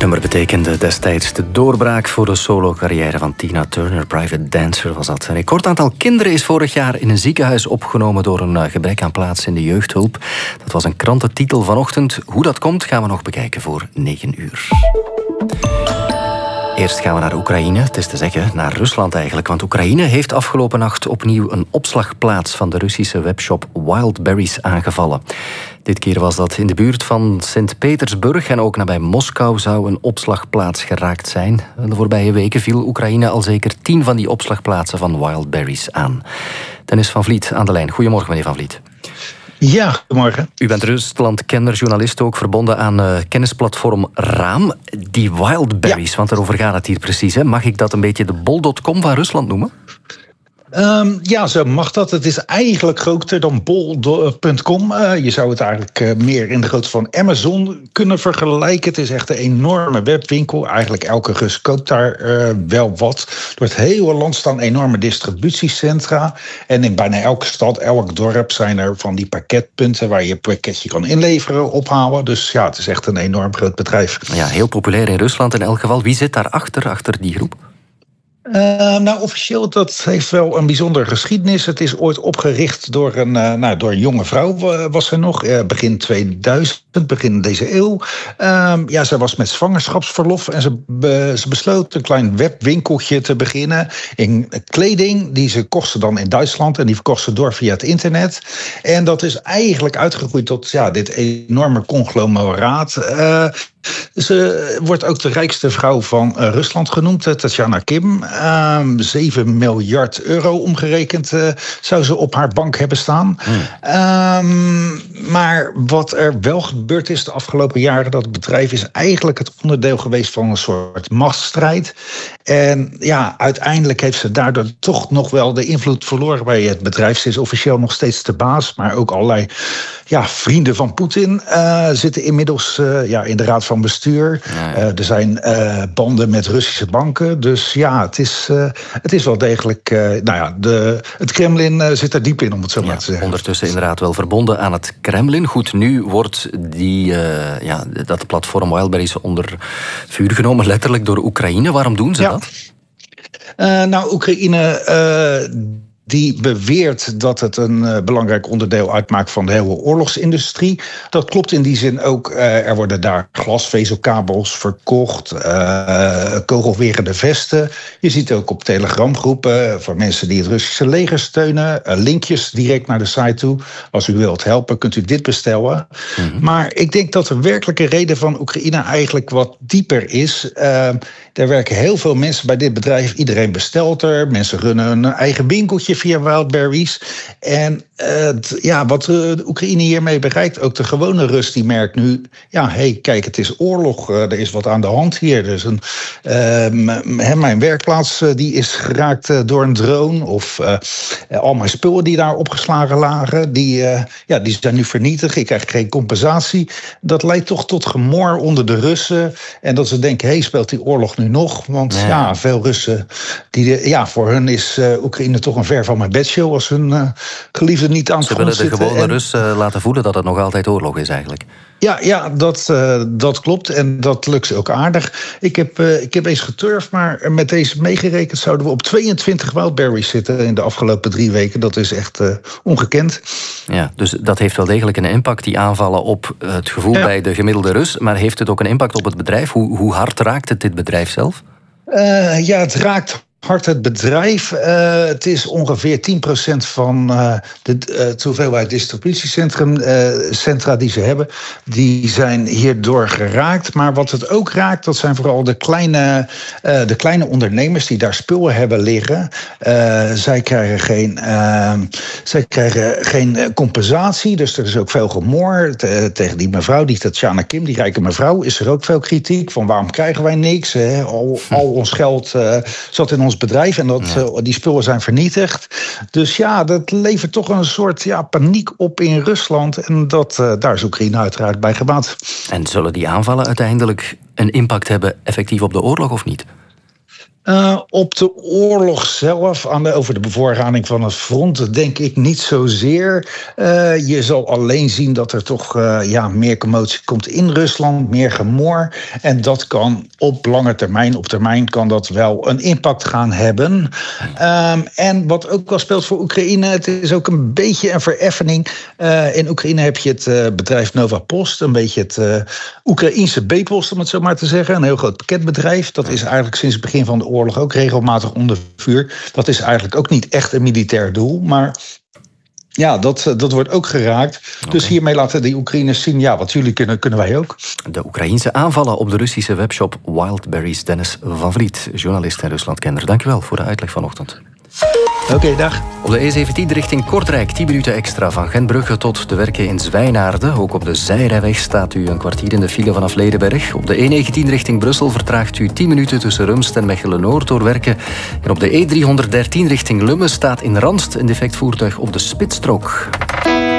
nummer betekende destijds de doorbraak voor de solo-carrière van Tina Turner. Private Dancer was dat. Een recordaantal kinderen is vorig jaar in een ziekenhuis opgenomen door een gebrek aan plaats in de jeugdhulp. Dat was een krantentitel vanochtend. Hoe dat komt, gaan we nog bekijken voor 9 uur. Eerst gaan we naar Oekraïne, het is te zeggen naar Rusland eigenlijk. Want Oekraïne heeft afgelopen nacht opnieuw een opslagplaats van de Russische webshop Wildberries aangevallen. Dit keer was dat in de buurt van Sint-Petersburg en ook nabij Moskou zou een opslagplaats geraakt zijn. De voorbije weken viel Oekraïne al zeker 10 van die opslagplaatsen van Wildberries aan. Dennis van Vliet aan de lijn. Goedemorgen, meneer Van Vliet. Ja, goedemorgen. U bent Rusland-kenner, journalist ook, verbonden aan kennisplatform Raam. Die Wildberries, want daarover gaat het hier precies. Hè? Mag ik dat een beetje de bol.com van Rusland noemen? Ja, zo mag dat. Het is eigenlijk groter dan bol.com. Je zou het eigenlijk meer in de grootte van Amazon kunnen vergelijken. Het is echt een enorme webwinkel. Eigenlijk elke Rus koopt daar wel wat. Door het hele land staan enorme distributiecentra. En in bijna elke stad, elk dorp zijn er van die pakketpunten waar je een pakketje kan inleveren, ophalen. Dus ja, het is echt een enorm groot bedrijf. Ja, heel populair in Rusland in elk geval. Wie zit daarachter, achter die groep? Nou, officieel, dat heeft wel een bijzondere geschiedenis. Het is ooit opgericht door een jonge vrouw, was ze nog, begin 2000, begin deze eeuw. Ja, zij was met zwangerschapsverlof en ze besloot een klein webwinkeltje te beginnen in kleding. Die kocht ze dan in Duitsland en die verkocht ze door via het internet. En dat is eigenlijk uitgegroeid tot dit enorme conglomeraat. Ze wordt ook de rijkste vrouw van Rusland genoemd, Tatjana Kim. 7 miljard euro omgerekend zou ze op haar bank hebben staan. Maar wat er wel gebeurd is de afgelopen jaren, dat het bedrijf is eigenlijk het onderdeel geweest van een soort machtsstrijd. En ja, uiteindelijk heeft ze daardoor toch nog wel de invloed verloren bij het bedrijf. Ze is officieel nog steeds de baas, maar ook allerlei vrienden van Poetin zitten inmiddels in de raad van bestuur. Er zijn banden met Russische banken. Dus ja, het is wel degelijk. Het Kremlin zit er diep in, om het zo maar te zeggen. Ondertussen inderdaad wel verbonden aan het Kremlin. Goed, nu wordt dat platform Wildberries onder vuur genomen, letterlijk door Oekraïne. Waarom doen ze dat? Oekraïne die beweert dat het een belangrijk onderdeel uitmaakt van de hele oorlogsindustrie. Dat klopt in die zin ook. Er worden daar glasvezelkabels verkocht, kogelwerende vesten. Je ziet ook op telegramgroepen voor mensen die het Russische leger steunen linkjes direct naar de site toe. Als u wilt helpen, kunt u dit bestellen. Mm-hmm. Maar ik denk dat de werkelijke reden van Oekraïne eigenlijk wat dieper is. Er werken heel veel mensen bij dit bedrijf. Iedereen bestelt er. Mensen runnen een eigen winkeltje via Wildberries. En wat de Oekraïne hiermee bereikt, ook de gewone Rus die merkt nu, kijk, het is oorlog, er is wat aan de hand hier. Dus mijn werkplaats die is geraakt door een drone, of al mijn spullen die daar opgeslagen lagen, die zijn nu vernietigd. Ik krijg geen compensatie. Dat leidt toch tot gemor onder de Russen. En dat ze denken, speelt die oorlog nu nog? Want veel Russen, voor hun is Oekraïne toch een ver van mijn bedshow als hun geliefde niet aan het grond zitten. Ze willen de gewone Rus laten voelen dat het nog altijd oorlog is eigenlijk. Ja, dat klopt. En dat lukt ook aardig. Ik heb eens geturfd, maar met deze meegerekend zouden we op 22 Wildberries zitten in de afgelopen 3 weken. Dat is echt ongekend. Ja, dus dat heeft wel degelijk een impact, die aanvallen op het gevoel bij de gemiddelde Rus. Maar heeft het ook een impact op het bedrijf? Hoe hard raakt het dit bedrijf zelf? Het raakt hard het bedrijf. Het is ongeveer 10% van de hoeveelheid distributiecentra die ze hebben. Die zijn hierdoor geraakt. Maar wat het ook raakt, dat zijn vooral de kleine ondernemers die daar spullen hebben liggen. Zij krijgen geen compensatie. Dus er is ook veel gemor tegen die mevrouw, die Tatjana Kim, die rijke mevrouw, is er ook veel kritiek van waarom krijgen wij niks? Hè? Al ons geld zat in ons bedrijf en die spullen zijn vernietigd. Dus dat levert toch een soort paniek op in Rusland. En daar is Oekraïne uiteraard bij gebaat. En zullen die aanvallen uiteindelijk een impact hebben effectief op de oorlog of niet? Op de oorlog zelf, over de bevoorrading van het front, denk ik niet zozeer. Je zal alleen zien dat er toch meer commotie komt in Rusland, meer gemor. En dat kan op lange termijn, kan dat wel een impact gaan hebben. En wat ook wel speelt voor Oekraïne, het is ook een beetje een vereffening. In Oekraïne heb je het bedrijf Nova Post, een beetje het Oekraïense B-post, om het zo maar te zeggen. Een heel groot pakketbedrijf. Dat is eigenlijk sinds het begin van de oorlog ook regelmatig onder vuur. Dat is eigenlijk ook niet echt een militair doel, maar ja, dat wordt ook geraakt. Okay. Dus hiermee laten die Oekraïners zien, wat jullie kunnen wij ook. De Oekraïense aanvallen op de Russische webshop Wildberries. Dennis van Vliet, journalist en Ruslandkenner. Dank u wel voor de uitleg vanochtend. Oké, dag. Op de E17 richting Kortrijk 10 minuten extra van Gentbrugge tot de werken in Zwijnaarden. Ook op de zijrijweg staat u een kwartier in de file vanaf Ledenberg. Op de E19 richting Brussel vertraagt u 10 minuten tussen Rumst en Mechelen-Noord door werken. En op de E313 richting Lummen staat in Ranst een defect voertuig op de spitsstrook.